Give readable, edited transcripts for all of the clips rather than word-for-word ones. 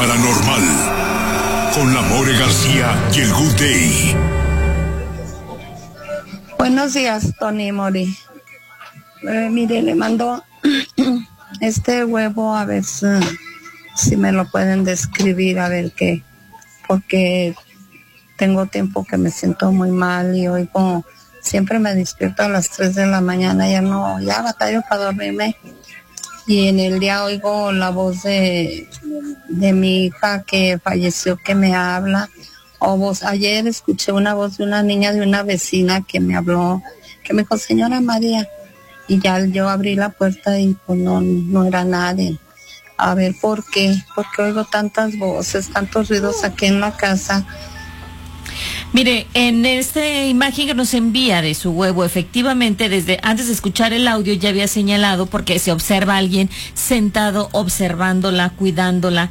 paranormal con la More García y el Good Day. Buenos días, Tony y Mori. Mire, le mando este huevo a ver si me lo pueden describir, a ver qué, porque tengo tiempo que me siento muy mal y hoy como siempre me despierto a las 3 de la mañana, ya batallo para dormirme. Y en el día oigo la voz de mi hija que falleció, que me habla. Ayer escuché una voz de una niña, de una vecina que me habló, que me dijo, señora María. Y ya yo abrí la puerta y pues no era nadie. A ver, ¿por qué? Porque oigo tantas voces, tantos ruidos aquí en la casa. Mire, en esta imagen que nos envía de su huevo, efectivamente, desde antes de escuchar el audio ya había señalado, porque se observa a alguien sentado observándola, cuidándola.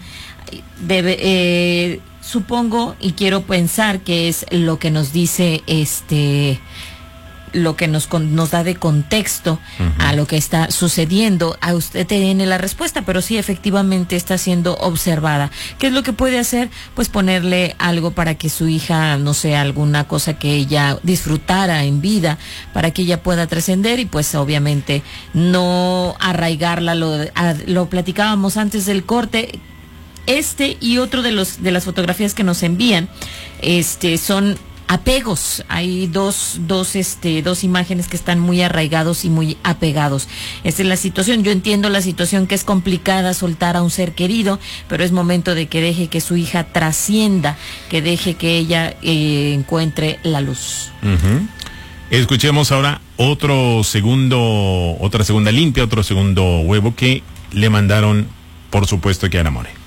Supongo y quiero pensar que es lo que nos dice lo que nos da de contexto a lo que está sucediendo. A usted tiene la respuesta, pero sí, efectivamente está siendo observada. ¿Qué es lo que puede hacer? Pues ponerle algo para que su hija, no sé, alguna cosa que ella disfrutara en vida, para que ella pueda trascender y pues obviamente no arraigarla. Lo platicábamos antes del corte. Y otro de las fotografías que nos envían, son apegos. Hay dos imágenes que están muy arraigados y muy apegados. Esta es la situación. Yo entiendo la situación, que es complicada soltar a un ser querido, pero es momento de que deje que su hija trascienda, que deje que ella encuentre la luz. Escuchemos ahora otra segunda limpia, otro segundo huevo que le mandaron, por supuesto, que a la More.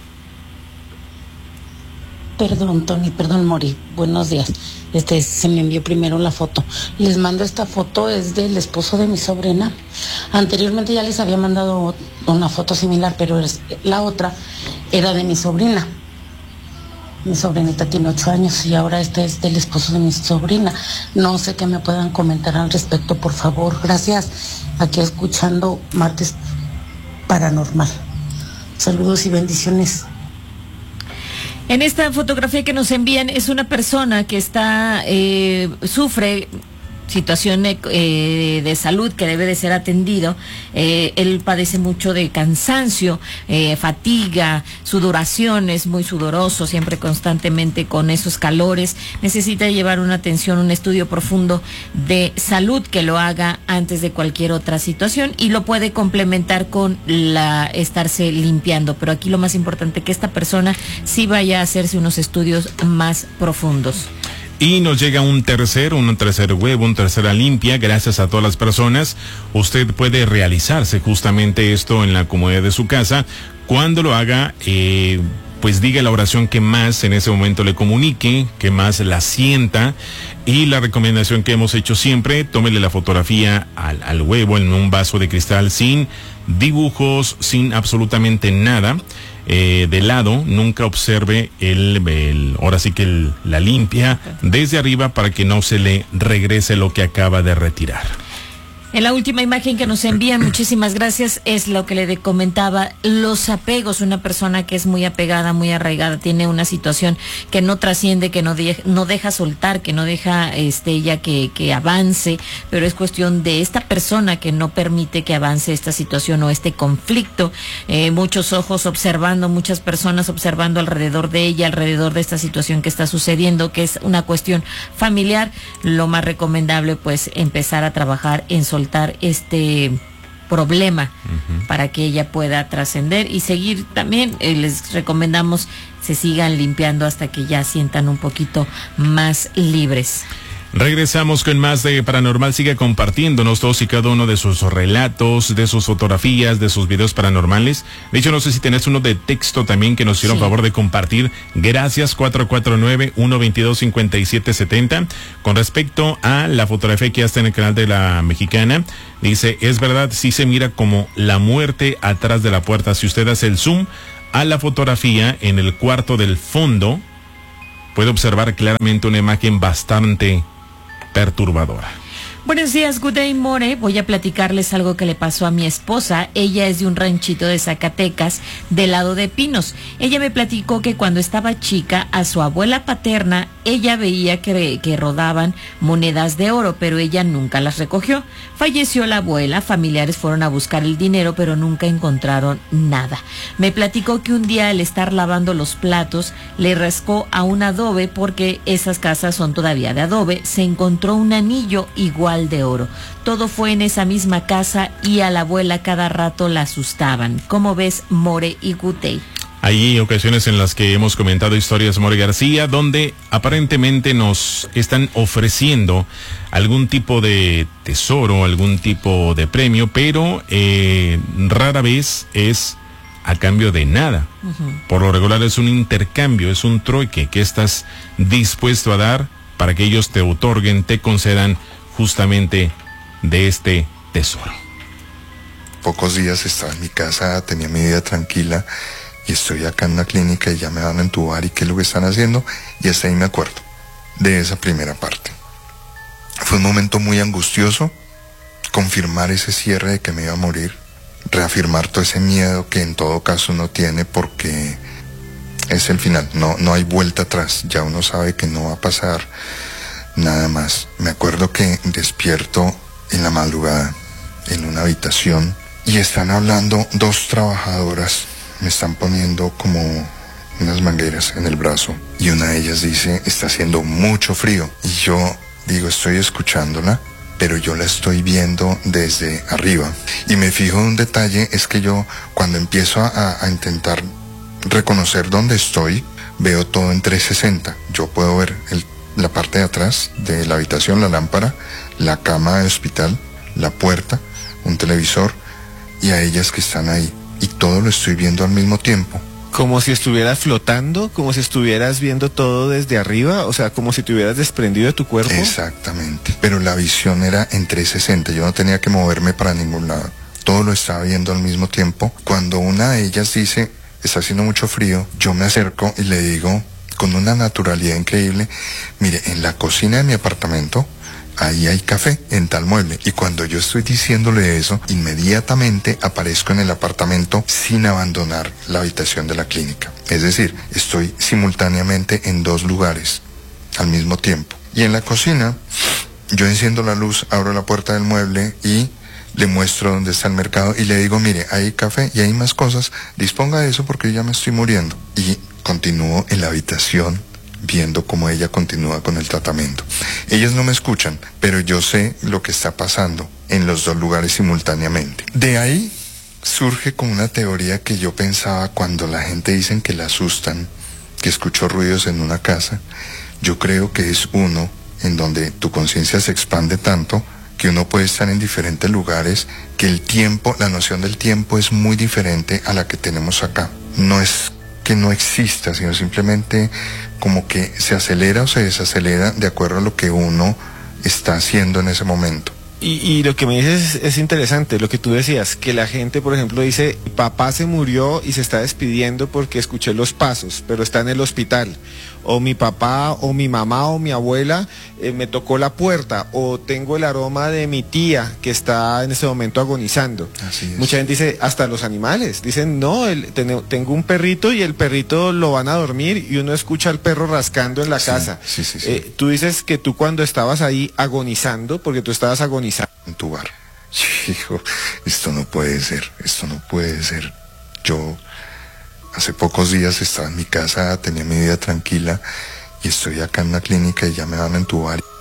Perdón, Tony, perdón, Mori. Buenos días. Se me envió primero la foto. Les mando esta foto, es del esposo de mi sobrina. Anteriormente ya les había mandado una foto similar, pero la otra era de mi sobrina. Mi sobrinita tiene 8 años y ahora esta es del esposo de mi sobrina. No sé qué me puedan comentar al respecto, por favor. Gracias. Aquí escuchando Martes Paranormal. Saludos y bendiciones. En esta fotografía que nos envían es una persona que sufre situación de salud que debe de ser atendido. Él padece mucho de cansancio, fatiga, sudoración, es muy sudoroso, siempre constantemente con esos calores. Necesita llevar una atención, un estudio profundo de salud que lo haga antes de cualquier otra situación, y lo puede complementar con estarse limpiando. Pero aquí lo más importante, que esta persona sí vaya a hacerse unos estudios más profundos. Y nos llega un tercer huevo, una tercera limpia. Gracias a todas las personas. Usted puede realizarse justamente esto en la comodidad de su casa. Cuando lo haga, pues diga la oración que más en ese momento le comunique, que más la sienta. Y la recomendación que hemos hecho siempre, tómele la fotografía al huevo en un vaso de cristal, sin dibujos, sin absolutamente nada. De lado, nunca observe ahora sí que la limpia desde arriba, para que no se le regrese lo que acaba de retirar. En la última imagen que nos envían, muchísimas gracias, es lo que le comentaba, los apegos. Una persona que es muy apegada, muy arraigada, tiene una situación que no trasciende, que no deja soltar, que no deja ella que avance, pero es cuestión de esta persona que no permite que avance esta situación o este conflicto. Muchos ojos observando, muchas personas observando alrededor de ella, alrededor de esta situación que está sucediendo, que es una cuestión familiar. Lo más recomendable, pues, empezar a trabajar en soltar este problema para que ella pueda trascender y seguir. También les recomendamos se sigan limpiando hasta que ya sientan un poquito más libres. Regresamos con más de Paranormal. Siga compartiéndonos todos y cada uno de sus relatos, de sus fotografías, de sus videos paranormales. De hecho, no sé si tenés uno de texto también que nos hicieron favor de compartir. Gracias, 449-122-5770. Con respecto a la fotografía que ya está en el canal de La Mexicana, dice, es verdad, sí se mira como la muerte atrás de la puerta. Si usted hace el zoom a la fotografía en el cuarto del fondo, puede observar claramente una imagen bastante perturbadora. Buenos días, good day, More. Voy a platicarles algo que le pasó a mi esposa. Ella es de un ranchito de Zacatecas, del lado de Pinos. Ella me platicó que cuando estaba chica, a su abuela paterna, ella veía que rodaban monedas de oro, pero ella nunca las recogió. Falleció la abuela, familiares fueron a buscar el dinero, pero nunca encontraron nada. Me platicó que un día al estar lavando los platos, le rascó a un adobe, porque esas casas son todavía de adobe, se encontró un anillo igual de oro. Todo fue en esa misma casa y a la abuela cada rato la asustaban. ¿Cómo ves, More y Gutey? Hay ocasiones en las que hemos comentado historias, More García, donde aparentemente nos están ofreciendo algún tipo de tesoro, algún tipo de premio, pero rara vez es a cambio de nada. Por lo regular es un intercambio, es un trueque que estás dispuesto a dar para que ellos te otorguen, te concedan justamente de este tesoro. Pocos días estaba en mi casa, tenía mi vida tranquila y estoy acá en una clínica y ya me van a entubar y qué es lo que están haciendo, y hasta ahí me acuerdo de esa primera parte. Fue un momento muy angustioso, confirmar ese cierre de que me iba a morir, reafirmar todo ese miedo que en todo caso uno tiene porque es el final, no hay vuelta atrás, ya uno sabe que no va a pasar nada más. Me acuerdo que despierto en la madrugada en una habitación y están hablando dos trabajadoras, me están poniendo como unas mangueras en el brazo y una de ellas dice, está haciendo mucho frío, y yo digo, estoy escuchándola, pero yo la estoy viendo desde arriba, y me fijo en un detalle, es que yo cuando empiezo a intentar reconocer dónde estoy, veo todo en 360, yo puedo ver la parte de atrás de la habitación, la lámpara, la cama de hospital, la puerta, un televisor y a ellas que están ahí. Y todo lo estoy viendo al mismo tiempo. Como si estuvieras flotando, como si estuvieras viendo todo desde arriba, o sea, como si te hubieras desprendido de tu cuerpo. Exactamente, pero la visión era en 360, yo no tenía que moverme para ningún lado. Todo lo estaba viendo al mismo tiempo. Cuando una de ellas dice, está haciendo mucho frío, yo me acerco y le digo, con una naturalidad increíble, mire, en la cocina de mi apartamento, ahí hay café, en tal mueble. Y cuando yo estoy diciéndole eso, inmediatamente aparezco en el apartamento sin abandonar la habitación de la clínica. Es decir, estoy simultáneamente en dos lugares al mismo tiempo. Y en la cocina, yo enciendo la luz, abro la puerta del mueble y le muestro dónde está el mercado y le digo, mire, hay café y hay más cosas, disponga de eso porque yo ya me estoy muriendo. Y continúo en la habitación viendo cómo ella continúa con el tratamiento. Ellas no me escuchan, pero yo sé lo que está pasando en los dos lugares simultáneamente. De ahí surge como una teoría que yo pensaba cuando la gente dicen que la asustan, que escuchó ruidos en una casa. Yo creo que es uno en donde tu conciencia se expande tanto que uno puede estar en diferentes lugares, que el tiempo, la noción del tiempo es muy diferente a la que tenemos acá. No es que no exista, sino simplemente como que se acelera o se desacelera de acuerdo a lo que uno está haciendo en ese momento. Y lo que me dices es interesante, lo que tú decías, que la gente, por ejemplo, dice, papá se murió y se está despidiendo porque escuché los pasos, pero está en el hospital. O mi papá, o mi mamá, o mi abuela me tocó la puerta, o tengo el aroma de mi tía que está en ese momento agonizando. Así es. Mucha gente dice, hasta los animales, dicen, no, tengo un perrito y el perrito lo van a dormir y uno escucha al perro rascando en la casa. Sí. Tú dices que tú cuando estabas ahí agonizando, porque tú estabas agonizando. En tu bar. Hijo, esto no puede ser. Yo hace pocos días estaba en mi casa, tenía mi vida tranquila y estoy acá en una clínica y ya me van a entubar.